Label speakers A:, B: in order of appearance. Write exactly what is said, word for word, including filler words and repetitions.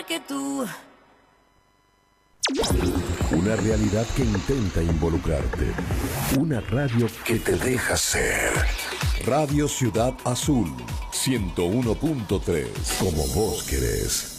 A: que tú.
B: Una realidad que intenta involucrarte. Una radio que te deja ser. Radio Ciudad Azul, ciento uno punto tres. Como vos querés.